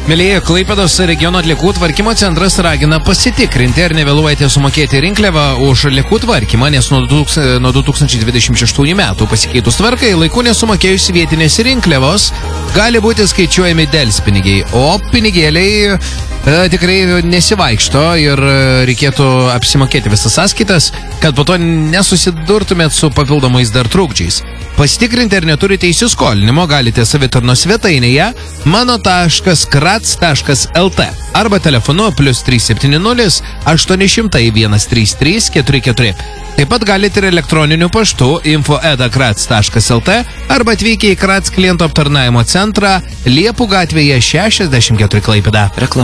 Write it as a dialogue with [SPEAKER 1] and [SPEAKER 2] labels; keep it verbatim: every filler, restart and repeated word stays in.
[SPEAKER 1] Mėlyje, Klaipėdos regiono atliekų tvarkymo centras ragina pasitikrinti, ar nevėluojate sumokėti rinkliavą už atliekų tvarkymą, nes nuo du tūkstančiai dvidešimt šeštųjų metų pasikeitus tvarkai, laiku nesumokėjus vietinės rinkliavos gali būti skaičiuojami delspinigiai, o pinigėliai e, tikrai nesivaikšto ir reikėtų apsimokėti visas sąskaitas, kad po to nesusidurtumėt su papildomais dar trūkdžiais. Pasitikrinti, ar neturite įsiskolinimo, galite savitarnos svetainėje mano taškas krats taškas lt arba telefonu plus trys septyni nulis aštuoni šimtai vienas trys trys keturi keturi. Taip pat galite ir elektroniniu paštu info eta krats taškas lt arba atvykę į Krats klientų aptarnavimo centrą Liepų gatvėje šešiasdešimt keturi Klaipėda. Reklama.